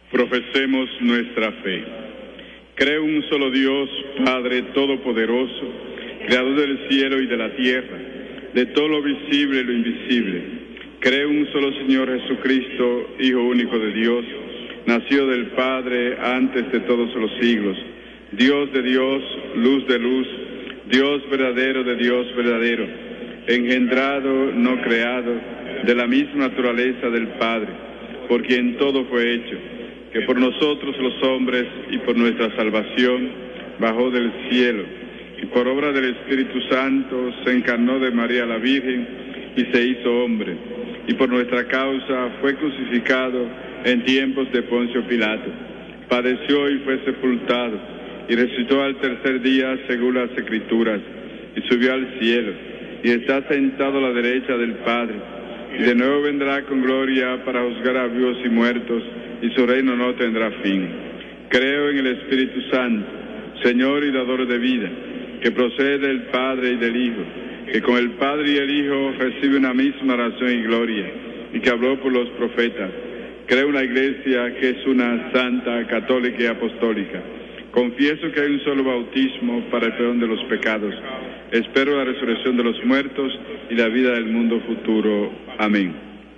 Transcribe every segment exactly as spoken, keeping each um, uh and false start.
Profesemos nuestra fe. Creo en un solo Dios, Padre Todopoderoso, Creador del cielo y de la tierra, de todo lo visible y lo invisible. Creo en un solo Señor Jesucristo, Hijo único de Dios, nacido del Padre antes de todos los siglos, Dios de Dios, luz de luz, Dios verdadero de Dios verdadero, engendrado, no creado, de la misma naturaleza del Padre, por quien todo fue hecho, que por nosotros los hombres y por nuestra salvación bajó del cielo, y por obra del Espíritu Santo se encarnó de María la Virgen y se hizo hombre, y por nuestra causa fue crucificado en tiempos de Poncio Pilato, padeció y fue sepultado, y resucitó al tercer día según las Escrituras, y subió al cielo, y está sentado a la derecha del Padre, y de nuevo vendrá con gloria para juzgar a vivos y muertos, y su reino no tendrá fin. Creo en el Espíritu Santo, Señor y dador de vida, que procede del Padre y del Hijo, que con el Padre y el Hijo recibe una misma oración y gloria, y que habló por los profetas. Creo en una iglesia que es una santa, católica y apostólica. Confieso que hay un solo bautismo para el perdón de los pecados. Espero la resurrección de los muertos y la vida del mundo futuro. Amén.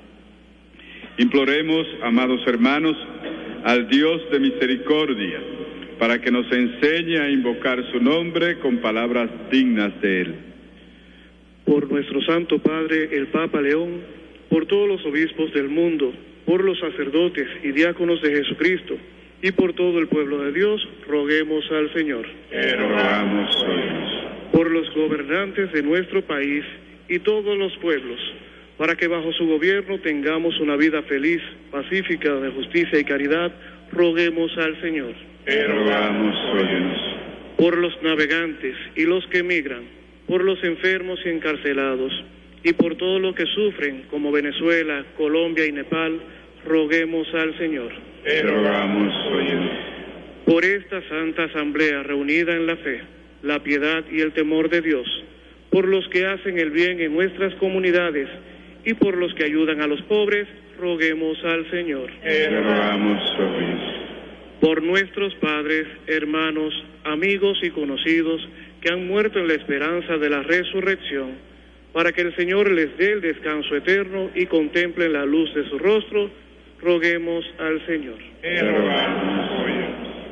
Imploremos, amados hermanos, al Dios de misericordia, para que nos enseñe a invocar su nombre con palabras dignas de él. Por nuestro Santo Padre, el Papa León, por todos los obispos del mundo, por los sacerdotes y diáconos de Jesucristo, y por todo el pueblo de Dios, roguemos al Señor. Te rogamos, Dios. Por los gobernantes de nuestro país y todos los pueblos, para que bajo su gobierno tengamos una vida feliz, pacífica, de justicia y caridad, roguemos al Señor. Te rogamos, Dios. Por los navegantes y los que emigran, por los enfermos y encarcelados, y por todo lo que sufren, como Venezuela, Colombia y Nepal, roguemos al Señor. Te rogamos, Dios. Por esta santa asamblea reunida en la fe, la piedad y el temor de Dios, por los que hacen el bien en nuestras comunidades y por los que ayudan a los pobres, roguemos al Señor. Te rogamos, Dios. Por nuestros padres, hermanos, amigos y conocidos que han muerto en la esperanza de la resurrección, para que el Señor les dé el descanso eterno y contemplen la luz de su rostro, roguemos al Señor. Te rogamos, Dios.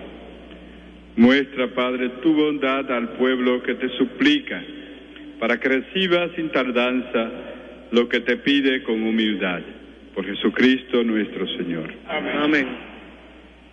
Muestra, Padre, tu bondad al pueblo que te suplica, para que reciba sin tardanza lo que te pide con humildad. Por Jesucristo nuestro Señor. Amén. Amén.